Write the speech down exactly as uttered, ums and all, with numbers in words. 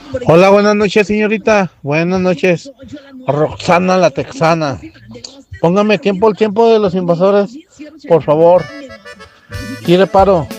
Hola, buenas noches, señorita. Buenas noches. Roxana la Texana. Póngame tiempo, el tiempo de los invasores, por favor. Aquí le paro.